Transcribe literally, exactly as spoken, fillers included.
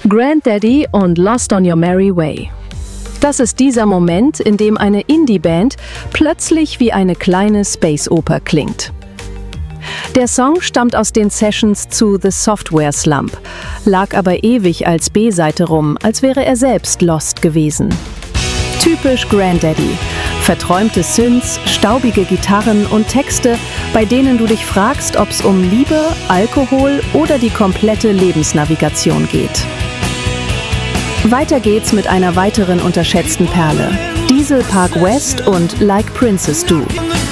Granddaddy und Lost on Your Merry Way. Das ist dieser Moment, in dem eine Indie-Band plötzlich wie eine kleine Space-Oper klingt. Der Song stammt aus den Sessions zu The Software Slump, lag aber ewig als B-Seite rum, als wäre er selbst lost gewesen. Typisch Granddaddy. Verträumte Synths, staubige Gitarren und Texte, bei denen du dich fragst, ob es um Liebe, Alkohol oder die komplette Lebensnavigation geht. Weiter geht's mit einer weiteren unterschätzten Perle. Diesel Park West und Like Princess Do.